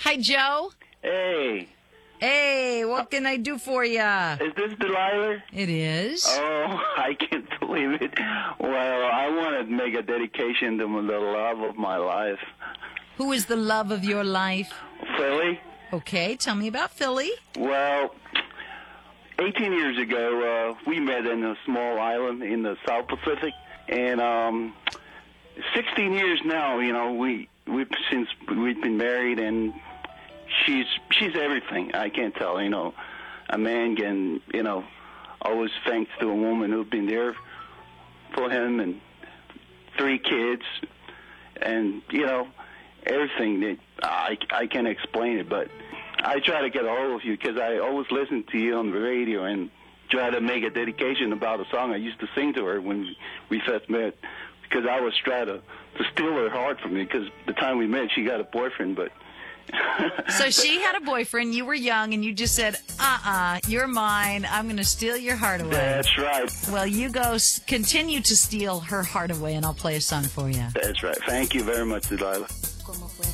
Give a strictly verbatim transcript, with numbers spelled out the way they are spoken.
Hi, Joe. Hey, Hey, what can I do for ya? is this Delilah? It is. Oh, I can't believe it. Well, I want to make a dedication to the love of my life, Who is the love of your life? Philly. Okay, tell me about Philly. Well, eighteen years ago, uh, we met in a small island in the South Pacific, and um, sixteen years now, you know, we we since we've been married, and she's she's everything. I can't tell, you know, a man can, you know, always thanks to a woman who's been there for him, and three kids, and you know, everything that I I can't explain it, but I try to get a hold of you because I always listen to you on the radio and try to make a dedication about a song I used to sing to her when we first met, because I was trying to, to steal her heart from me, because the time we met she got a boyfriend, but So she had a boyfriend, you were young, and you just said, uh-uh, you're mine, I'm going to steal your heart away. That's right. Well, you go s- continue to steal her heart away, and I'll play a song for you. That's right. Thank you very much, Delilah.